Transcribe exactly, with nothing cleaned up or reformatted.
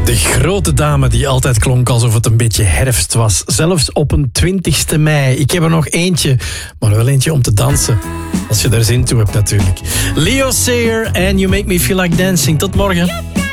De grote dame die altijd klonk alsof het een beetje herfst was. Zelfs op een twintigste mei. Ik heb er nog eentje, maar wel eentje om te dansen. Als je daar zin toe hebt natuurlijk. Leo Sayer en You Make Me Feel Like Dancing. Tot morgen.